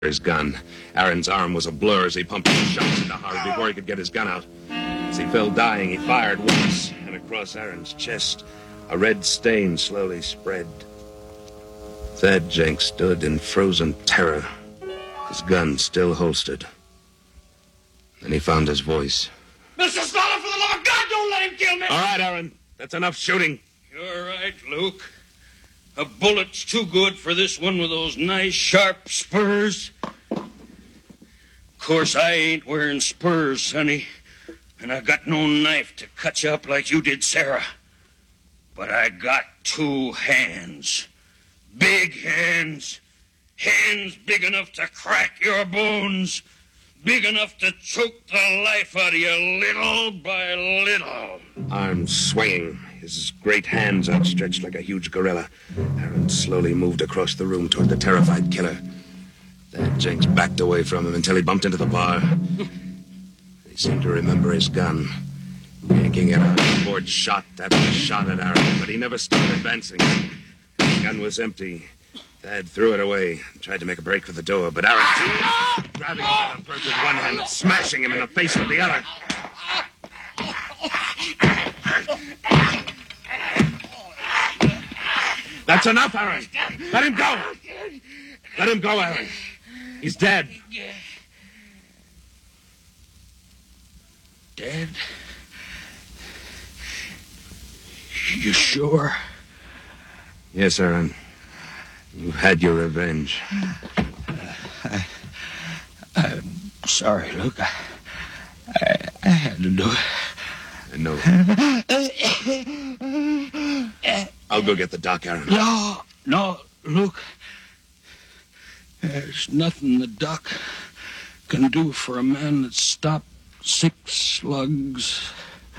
his gun. Aaron's arm was a blur as he pumped his shots into Harvey before he could get his gun out. As he fell dying, he fired once, and across Aaron's chest, a red stain slowly spread. Thad Jenks stood in frozen terror, his gun still holstered. Then he found his voice. Mr. Stoller, for the love of God, don't let him kill me! All right, Aaron. That's enough shooting. You're right, Luke. A bullet's too good for this one with those nice, sharp spurs. Of course, I ain't wearing spurs, sonny. And I got no knife to cut you up like you did, Sarah. But I got 2 hands. Big hands. Hands big enough to crack your bones. Big enough to choke the life out of you little by little. Arms swinging, his great hands outstretched like a huge gorilla. Aaron slowly moved across the room toward the terrified killer. Thad Jenks backed away from him until he bumped into the bar. He seemed to remember his gun. Yanking it out, Ford shot after shot at Aaron, but he never stopped advancing. The gun was empty. Thad threw it away and tried to make a break for the door, but Aaron, grabbing him with one hand and smashing him in the face with the other. That's enough, Aaron. Let him go. Let him go, Aaron. He's dead. Dead? You sure? Yes, Aaron. You've had your revenge. I'm sorry, Luke. I had to do it. I know. I'll go get the doc, Aaron. No, Luke. There's nothing the doc can do for a man that's stopped 6 slugs.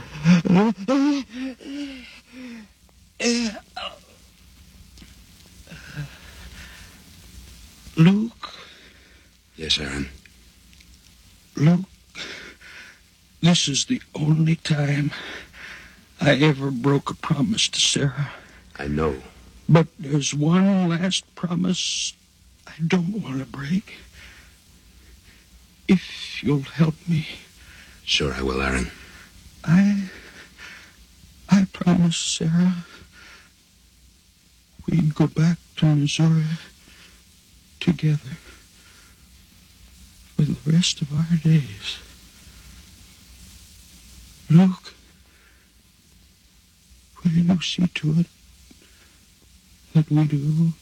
Luke? Yes, Aaron. Luke, this is the only time I ever broke a promise to Sarah. I know. But there's one last promise I don't want to break. If you'll help me. Sure I will, Aaron. I promise Sarah we'd go back to Missouri together for the rest of our days. Luke, will you see to it that we do?